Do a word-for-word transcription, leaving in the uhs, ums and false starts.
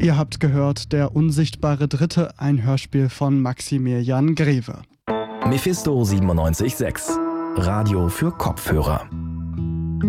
Ihr habt gehört, Der unsichtbare Dritte, ein Hörspiel von Maximilian Greve. Mephisto siebenundneunzig Komma sechs. Radio für Kopfhörer.